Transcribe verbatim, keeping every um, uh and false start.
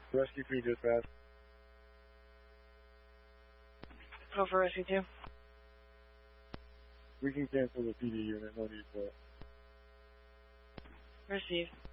Rescue three dispatch. Go for rescue two. We can cancel the P D unit, no need for it. Received.